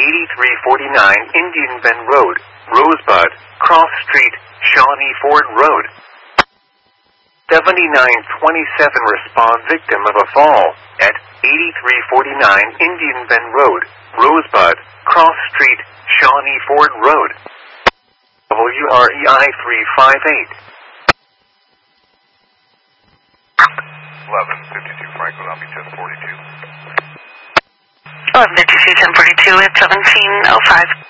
8349 Indian Bend Road, Rosebud, Cross Street, Shawnee Ford Road. 7927 respond victim of a fall at 8349 Indian Bend Road, Rosebud, Cross Street, Shawnee Ford Road. WREI 358. 1152 Franklin, I'll be 1042. 1152, 1042 at 1705.